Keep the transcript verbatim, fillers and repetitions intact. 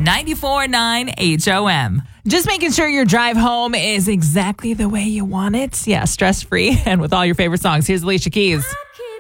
ninety-four point nine H O M. Just making sure your drive home is exactly the way you want it. Yeah, stress-free and with all your favorite songs. Here's Alicia Keys.